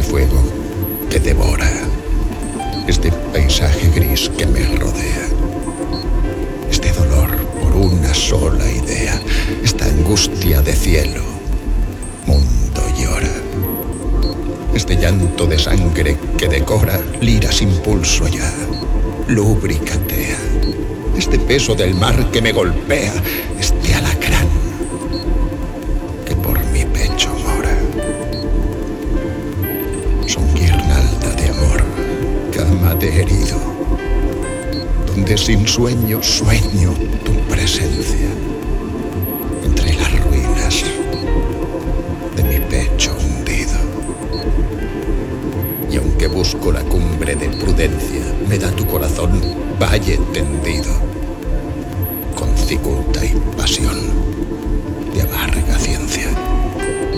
fuego que devora, este paisaje gris que me rodea, este dolor por una sola idea, esta angustia de cielo, mundo llora, este llanto de sangre que decora lira sin pulso ya, lubricatea, este peso del mar que me golpea, este alacrán que por mi pecho mora. Son guirnalda de amor, cama de herido, donde sin sueño sueño tu presencia.